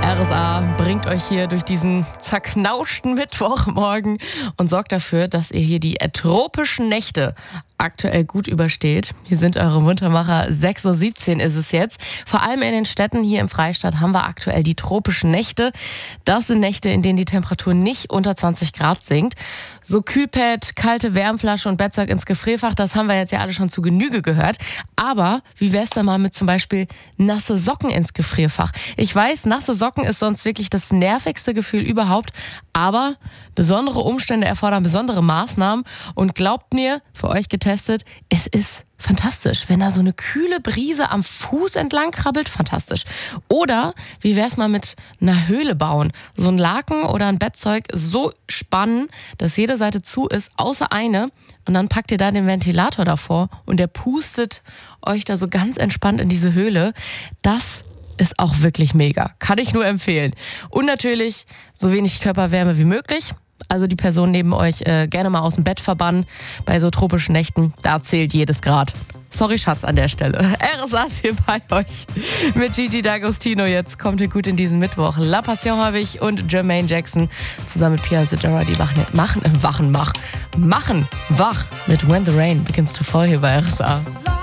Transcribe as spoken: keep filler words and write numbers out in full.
R S A bringt euch hier durch diesen zerknauschten Mittwochmorgen und sorgt dafür, dass ihr hier die tropischen Nächte aktuell gut übersteht. Hier sind eure Muntermacher. sechs Uhr siebzehn ist es jetzt. Vor allem in den Städten hier im Freistaat haben wir aktuell die tropischen Nächte. Das sind Nächte, in denen die Temperatur nicht unter zwanzig Grad sinkt. So Kühlpad, kalte Wärmflasche und Bettzeug ins Gefrierfach, das haben wir jetzt ja alle schon zu Genüge gehört. Aber wie wär's da mal mit zum Beispiel nasse Socken ins Gefrierfach? Ich weiß, nasse Socken ist sonst wirklich das nervigste Gefühl überhaupt. Aber besondere Umstände erfordern besondere Maßnahmen. Und glaubt mir, für euch getestet, es ist fantastisch. Wenn da so eine kühle Brise am Fuß entlang krabbelt, fantastisch. Oder wie wär's mal mit einer Höhle bauen? So ein Laken oder ein Bettzeug so spannen, dass jede Seite zu ist, außer eine. Und dann packt ihr da den Ventilator davor und der pustet euch da so ganz entspannt in diese Höhle. Das ist auch wirklich mega. Kann ich nur empfehlen. Und natürlich so wenig Körperwärme wie möglich. Also die Person neben euch äh, gerne mal aus dem Bett verbannen. Bei so tropischen Nächten, da zählt jedes Grad. Sorry, Schatz, an der Stelle. R S A ist hier bei euch mit Gigi D'Agostino. Jetzt kommt ihr gut in diesen Mittwoch. La Passion habe ich und Jermaine Jackson zusammen mit Pia Zadora, die machen, machen, äh, wachen, mach, machen, wach mit When the Rain Begins to Fall hier bei R S A.